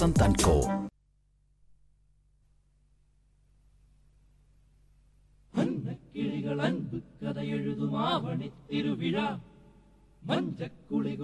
தன்கோ. கிளிகள் அன்பு கதை எழுதும் ஆவணி திருவிழா மஞ்சக்குளிர்